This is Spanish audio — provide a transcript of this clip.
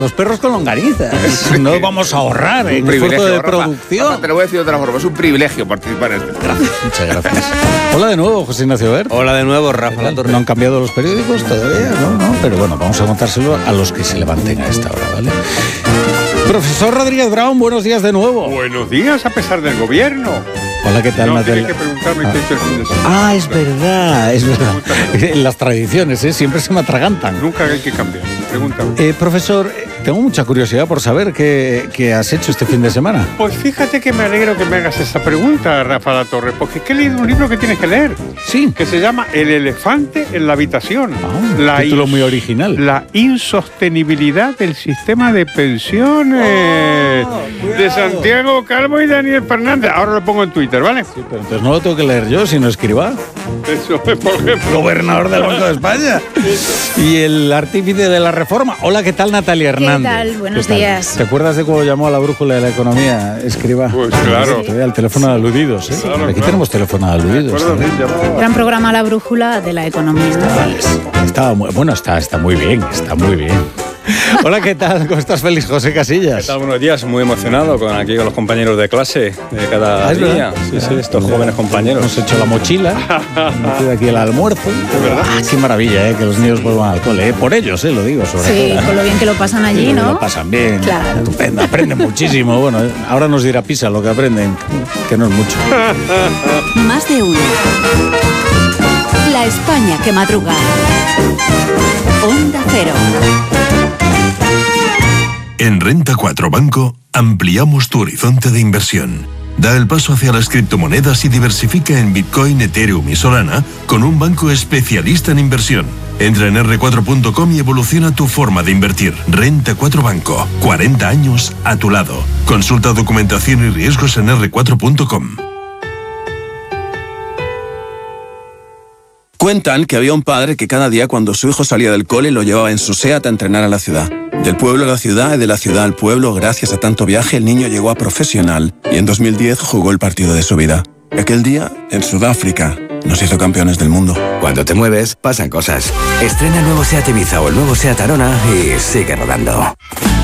Los perros con longaniza. No vamos a ahorrar en esfuerzo de producción. Rafa, te lo voy a decir de otra forma. Es un privilegio participar en este. Gracias, muchas gracias. Hola de nuevo, José Ignacio Wert. Hola de nuevo, Rafa La Torre. ¿No han cambiado los periódicos todavía? No, pero bueno, vamos a contárselo a los que se levanten a esta hora, ¿vale? Profesor Rodríguez Brown, buenos días de nuevo. Buenos días a pesar del gobierno. Hola, ¿qué tal, No, Natalia? tiene que preguntarme qué he hecho el fin de semana. Es verdad. Las tradiciones, siempre se me atragantan. Nunca hay que cambiar. Pregúntame. Profesor, tengo mucha curiosidad por saber qué has hecho este fin de semana. Pues fíjate que me alegro que me hagas esa pregunta, Rafa La Torre, porque he leído un libro que tienes que leer. Sí. Que se llama El elefante en la habitación. Un título muy original. La insostenibilidad del sistema de pensiones de Santiago Calvo y Daniel Fernández. Ahora lo pongo en Twitter, ¿vale? Sí, pero entonces no lo tengo que leer yo, sino Escribá. Eso es, por ejemplo. Gobernador del Banco de España. Y el artífice de la reforma. Hola, ¿qué tal, Natalia Hernández? ¿Qué tal? Buenos días. ¿Te acuerdas de cómo llamó a la brújula de la economía Escribá? Pues claro. Sí. El teléfono de aludidos, ¿eh? Claro, Aquí tenemos teléfono de aludidos. Gran programa La Brújula de la Economía. Estaba muy, bueno, está muy bien, está muy bien. Hola, ¿qué tal? ¿Cómo estás, Félix José Casillas? ¿Qué tal? Buenos días, muy emocionado con los compañeros de clase de cada día. Sí, estos jóvenes compañeros. Hemos hecho la mochila, hemos metido aquí el almuerzo. Qué maravilla, que los niños vuelvan al cole. Por ellos, lo digo, sobre todo. Con lo bien que lo pasan allí, ¿no? Lo pasan bien. Claro. Estupendo, aprenden muchísimo. Bueno, ahora nos dirá Pisa lo que aprenden, que no es mucho. Más de uno. La España que madruga. Onda Cero. En Renta 4 Banco ampliamos tu horizonte de inversión. Da el paso hacia las criptomonedas y diversifica en Bitcoin, Ethereum y Solana con un banco especialista en inversión. Entra en r4.com y evoluciona tu forma de invertir. Renta 4 Banco, 40 años a tu lado. Consulta documentación y riesgos en r4.com. Cuentan que había un padre que cada día cuando su hijo salía del cole lo llevaba en su SEAT a entrenar a la ciudad. Del pueblo a la ciudad y de la ciudad al pueblo, gracias a tanto viaje, el niño llegó a profesional y en 2010 jugó el partido de su vida. Y aquel día, en Sudáfrica, nos hizo campeones del mundo. Cuando te mueves, pasan cosas. Estrena el nuevo SEAT Ibiza o el nuevo SEAT Arona y sigue rodando.